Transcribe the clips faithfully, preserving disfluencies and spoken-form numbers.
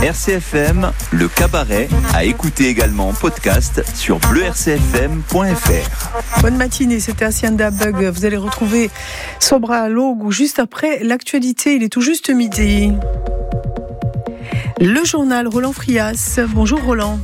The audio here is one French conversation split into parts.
R C F M, le cabaret, à écouter également en podcast sur bleu r c f m point f r. Bonne matinée, c'était Hacienda Bug. Vous allez retrouver Sobra Logo juste après l'actualité. Il est tout juste midi. Le journal Roland Frias. Bonjour Roland.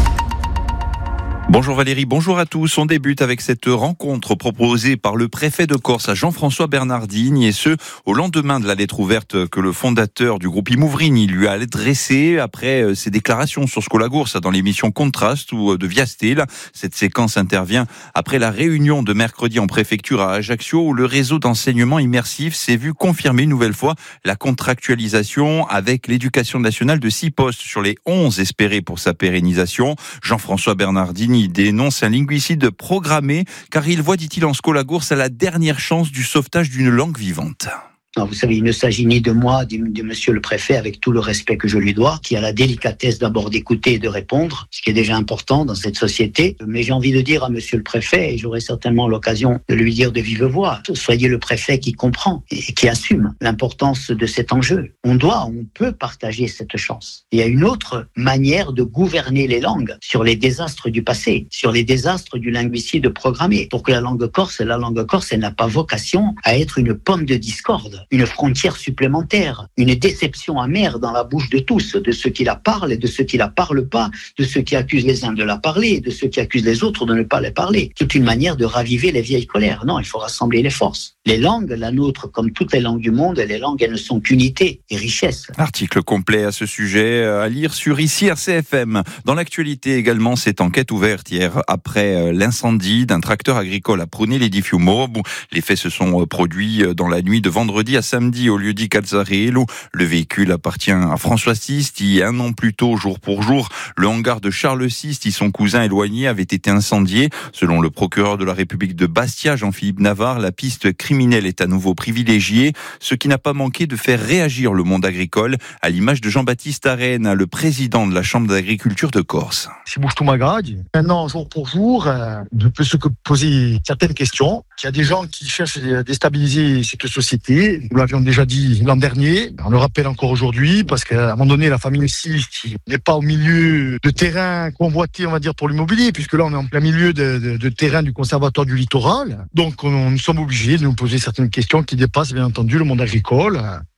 Bonjour Valérie, bonjour à tous. On débute avec cette rencontre proposée par le préfet de Corse à Jean-François Bernardini, et ce, au lendemain de la lettre ouverte que le fondateur du groupe Imouvrini lui a adressée après ses déclarations sur Scolagoursa dans l'émission Contraste ou de Viastel. Cette séquence intervient après la réunion de mercredi en préfecture à Ajaccio, où le réseau d'enseignement immersif s'est vu confirmer une nouvelle fois la contractualisation avec l'éducation nationale de six postes sur les onze espérés pour sa pérennisation. Jean-François Bernardini dénonce un linguicide programmé car il voit, dit-il, en Scolagoursa la dernière chance du sauvetage d'une langue vivante. Non, vous savez, il ne s'agit ni de moi, ni de monsieur le préfet, avec tout le respect que je lui dois, qui a la délicatesse d'abord d'écouter et de répondre, ce qui est déjà important dans cette société. Mais j'ai envie de dire à monsieur le préfet, et j'aurai certainement l'occasion de lui dire de vive voix, soyez le préfet qui comprend et qui assume l'importance de cet enjeu. On doit, on peut partager cette chance. Il y a une autre manière de gouverner les langues sur les désastres du passé, sur les désastres du linguicide programmé. Pour que la langue corse, la langue corse, elle n'a pas vocation à être une pomme de discorde, une frontière supplémentaire, une déception amère dans la bouche de tous, de ceux qui la parlent et de ceux qui la parlent pas, de ceux qui accusent les uns de la parler et de ceux qui accusent les autres de ne pas la parler. Toute une manière de raviver les vieilles colères. Non, il faut rassembler les forces. Les langues, la nôtre, comme toutes les langues du monde, les langues, elles ne sont qu'unité et richesse. Article complet à ce sujet à lire sur ici R C F M. Dans l'actualité également, cette enquête ouverte hier après l'incendie d'un tracteur agricole à Prunelli di Fiumo. Bon, les faits se sont produits dans la nuit de vendredi à samedi au lieu dit Calzarello. Le véhicule appartient à François Sisti. Un an plus tôt, jour pour jour, le hangar de Charles Sisti, son cousin éloigné, avait été incendié. Selon le procureur de la République de Bastia, Jean-Philippe Navarre, la piste criminelle est à nouveau privilégiée, ce qui n'a pas manqué de faire réagir le monde agricole, à l'image de Jean-Baptiste Arène, le président de la Chambre d'agriculture de Corse. Si bouge tout m'agrade. Maintenant, jour pour jour, euh, je peux se poser certaines questions. Il y a des gens qui cherchent à déstabiliser cette société. Nous l'avions déjà dit l'an dernier. On le rappelle encore aujourd'hui parce qu'à un moment donné, la famille Sisti n'est pas au milieu de terrain convoité, on va dire, pour l'immobilier, puisque là, on est en plein milieu de, de, de terrain du conservatoire du littoral. Donc, on, nous sommes obligés de nous poser certaines questions qui dépassent, bien entendu, le monde agricole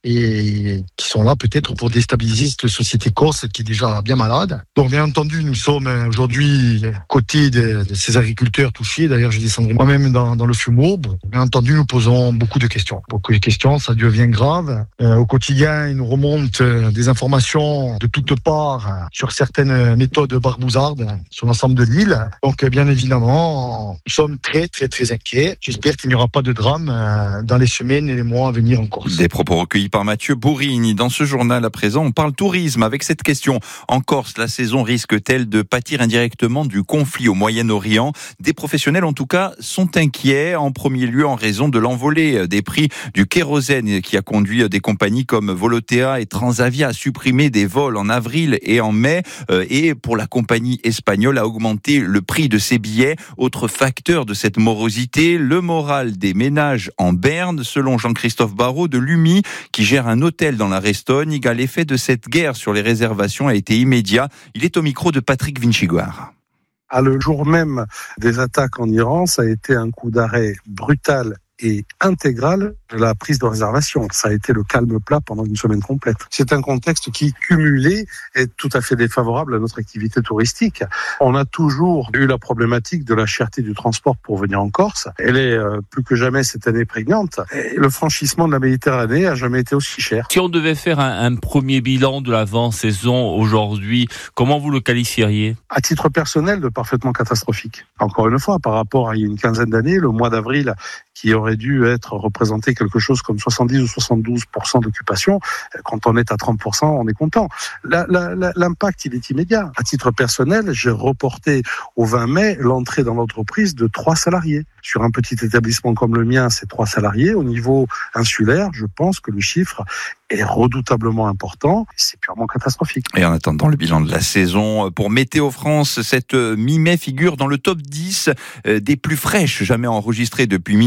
et qui sont là peut-être pour déstabiliser cette société corse qui est déjà bien malade. Donc, bien entendu, nous sommes aujourd'hui côté de, de ces agriculteurs touchés. D'ailleurs, je descendrai moi-même dans, dans le Fiumo. Bien entendu, nous posons beaucoup de questions. Beaucoup de questions, ça devient grave. Euh, au quotidien, il nous remonte euh, des informations de toutes parts euh, sur certaines méthodes barbouzardes sur l'ensemble de l'île. Donc, euh, bien évidemment, nous sommes très, très, très inquiets. J'espère qu'il n'y aura pas de drame euh, dans les semaines et les mois à venir en Corse. Des propos recueillis par Mathieu Bourrini. Dans ce journal à présent, on parle tourisme avec cette question. En Corse, la saison risque-t-elle de pâtir indirectement du conflit au Moyen-Orient ? Des professionnels, en tout cas, sont inquiets. En premier lieu, en raison de l'envolée des prix du kérosène qui a conduit des compagnies comme Volotea et Transavia à supprimer des vols en avril et en mai. Et pour la compagnie espagnole, à augmenter le prix de ses billets. Autre facteur de cette morosité, le moral des ménages en berne. Selon Jean-Christophe Barraud de l'U M I, qui gère un hôtel dans la Restogne, l'effet de cette guerre sur les réservations a été immédiat. Il est au micro de Patrick Vinciguar. À le jour même des attaques en Iran, ça a été un coup d'arrêt brutal et intégrale de la prise de réservation. Ça a été le calme plat pendant une semaine complète. C'est un contexte qui, cumulé, est tout à fait défavorable à notre activité touristique. On a toujours eu la problématique de la cherté du transport pour venir en Corse. Elle est euh, plus que jamais cette année prégnante. Et le franchissement de la Méditerranée a jamais été aussi cher. Si on devait faire un, un premier bilan de l'avant-saison aujourd'hui, comment vous le qualifieriez ? À titre personnel, de parfaitement catastrophique. Encore une fois, par rapport à il y a une quinzaine d'années, le mois d'avril, qui aurait dû être représenté quelque chose comme soixante-dix ou soixante-douze pour cent d'occupation, quand on est à trente pour cent, on est content. La, la, la, l'impact, il est immédiat. À titre personnel, j'ai reporté au vingt mai l'entrée dans l'entreprise de trois salariés. Sur un petit établissement comme le mien, c'est trois salariés. Au niveau insulaire, je pense que le chiffre est redoutablement important. C'est purement catastrophique. Et en attendant le bilan de la saison, pour Météo France, cette mi-mai figure dans le top dix des plus fraîches jamais enregistrées depuis mille neuf cent quarante.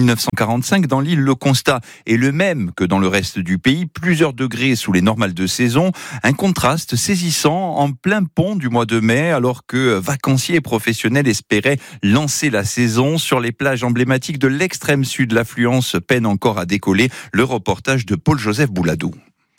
quarante-cinq. Dans l'île, le constat est le même que dans le reste du pays. Plusieurs degrés sous les normales de saison. Un contraste saisissant en plein pont du mois de mai, alors que vacanciers et professionnels espéraient lancer la saison. Sur les plages emblématiques de l'extrême sud, l'affluence peine encore à décoller. Le reportage de Paul-Joseph Bouladou.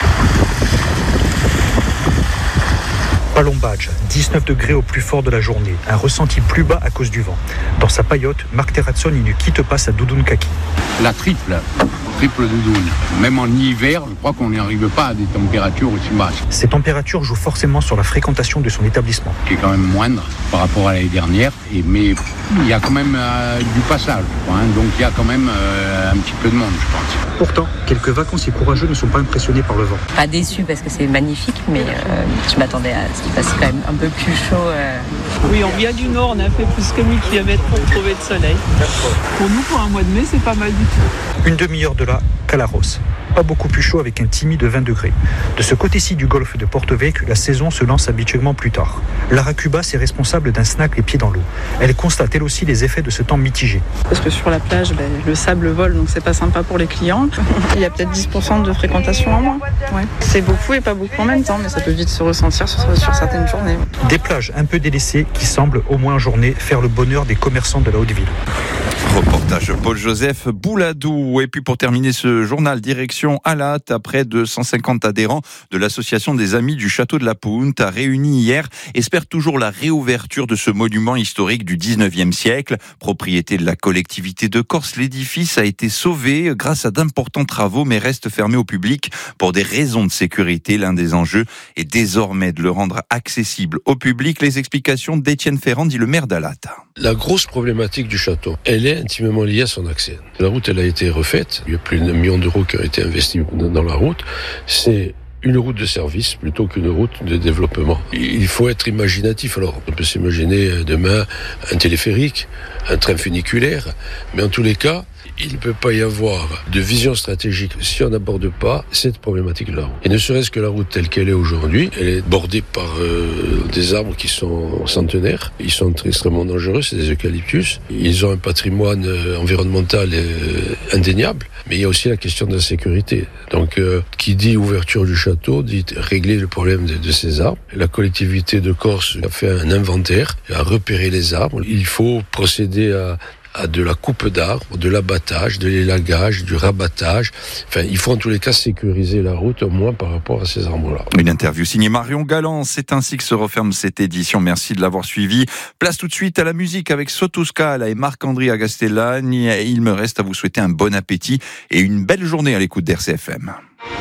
Palombadge, dix-neuf degrés au plus fort de la journée, un ressenti plus bas à cause du vent. Dans sa paillote, Marc Terrazon il ne quitte pas sa doudoune kaki. La triple, triple doudoune. Même en hiver, je crois qu'on n'arrive pas à des températures aussi basses. Ces températures jouent forcément sur la fréquentation de son établissement. Qui est quand même moindre par rapport à l'année dernière, et, mais il y a quand même euh, du passage, quoi, hein, donc il y a quand même euh, un petit peu de monde, je pense. Pourtant, quelques vacanciers courageux ne sont pas impressionnés par le vent. Pas déçus parce que c'est magnifique, mais euh, je m'attendais à ce qu'il fasse quand même un peu plus chaud. Euh... Oui, on vient du nord, on a fait plus que mille kilomètres pour trouver le soleil. Pour nous, pour un mois de mai, c'est pas mal du tout. Une demi-heure de là, Calaros. Pas beaucoup plus chaud avec un timide vingt degrés. De ce côté-ci du golfe de Porto Vecchio, la saison se lance habituellement plus tard. Lara Cubas est responsable d'un snack les pieds dans l'eau. Elle constate elle aussi les effets de ce temps mitigé. Parce que sur la plage, ben, le sable vole, donc c'est pas sympa pour les clients. Il y a peut-être dix pour cent de fréquentation en moins. Ouais. C'est beaucoup et pas beaucoup en même temps, mais ça peut vite se ressentir sur, sur certaines journées. Des plages un peu délaissées qui semblent, au moins en journée, faire le bonheur des commerçants de la Haute-Ville. Reportage Paul-Joseph Bouladou. Et puis pour terminer ce journal, direction Alat, à près de cent cinquante adhérents de l'association des Amis du Château de la Punta, réunis hier, espèrent toujours la réouverture de ce monument historique du dix-neuvième siècle. Propriété de la collectivité de Corse, l'édifice a été sauvé grâce à d'importants travaux, mais reste fermé au public pour des raisons de sécurité. L'un des enjeux est désormais de le rendre accessible au public. Les explications d'Étienne Ferrand, dit le maire d'Alat. La grosse problématique du château, elle est intimement liée à son accès. La route, elle a été refaite. Il y a plus d'un million d'euros qui ont été investis dans la route. C'est une route de service plutôt qu'une route de développement. Il faut être imaginatif. Alors, on peut s'imaginer demain un téléphérique, un train funiculaire, mais en tous les cas, il ne peut pas y avoir de vision stratégique si on n'aborde pas cette problématique de la route. Et ne serait-ce que la route telle qu'elle est aujourd'hui, elle est bordée par euh, des arbres qui sont centenaires. Ils sont extrêmement dangereux, c'est des eucalyptus. Ils ont un patrimoine euh, environnemental euh, indéniable, mais il y a aussi la question de la sécurité. Donc, euh, qui dit ouverture du château, dit régler le problème de, de ces arbres. La collectivité de Corse a fait un inventaire, a repéré les arbres. Il faut procéder à à de la coupe d'arbres, de l'abattage, de l'élagage, du rabattage. Enfin, il faut en tous les cas sécuriser la route, au moins par rapport à ces arbres-là. Une interview signée Marion Galland. C'est ainsi que se referme cette édition. Merci de l'avoir suivi. Place tout de suite à la musique avec Soto Scala et Marc-André Agastellani. Il me reste à vous souhaiter un bon appétit et une belle journée à l'écoute d'R C F M.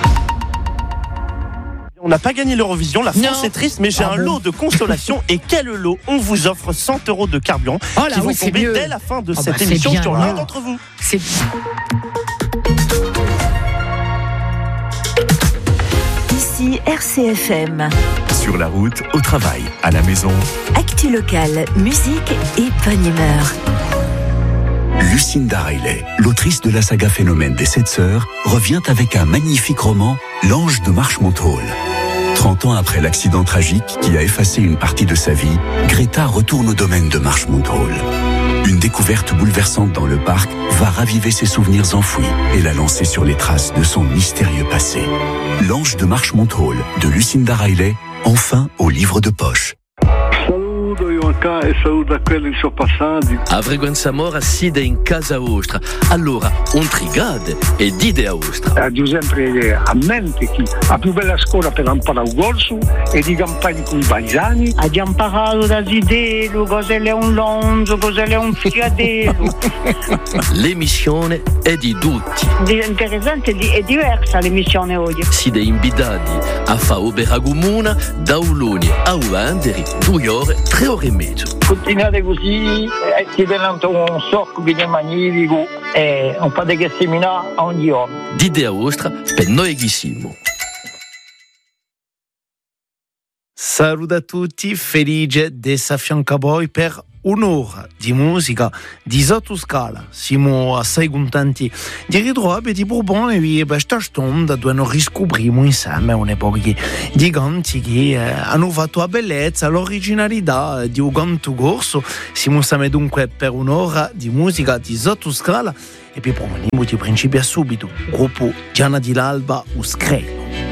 On n'a pas gagné l'Eurovision, la France non. est triste, mais j'ai ah un bon. lot de consolation. Et quel lot! On vous offre cent euros de carburant oh là, qui vont oui, tomber mieux. dès la fin de oh cette bah, émission bien, sur là. l'un d'entre vous. C'est Ici R C F M. Sur la route, au travail, à la maison. Actu locale, musique et bonne humeur. Lucinda Riley, l'autrice de la saga Phénomène des Sept Sœurs, revient avec un magnifique roman, L'Ange de Marchmont Hall. trente ans après l'accident tragique qui a effacé une partie de sa vie, Greta retourne au domaine de Marchmont Hall. Une découverte bouleversante dans le parc va raviver ses souvenirs enfouis et la lancer sur les traces de son mystérieux passé. L'Ange de Marchmont Hall de Lucinda Riley, enfin au livre de poche. E saluta quelli che sono passati. A frequenza mora siede in casa vostra. Allora, un trigade e dite a vostra. Ha sempre idea. A mente chi la più bella scuola per imparare un corso e di campagna con i paesani. Ha già imparato da Zidelo, cosa è un lonzo, cosa è un fiadelo. L'emissione è di tutti. È interessante, è diversa l'emissione oggi. Siete invitati a fare opera comune da un lunedì a vendere due ore, tre ore e mezzo. Continuate così, eh, si tenete un sacco di magnifico e non fate che seminare ogni giorno. Dite a vostra per noi che siamo. Saluto a tutti, felice di affiancare voi per un'ora di musica di Soto Scala. Siamo assai contenti di ritrovare di Bourbon e questa stonda dove noi riscopriamo insieme un'epoca di canti che eh, hanno fatto la bellezza, l'originalità di un canto corso. Siamo insieme dunque per un'ora di musica di Soto Scala e poi promeniamo di principio a subito, gruppo Giana di l'Alba Uscreno.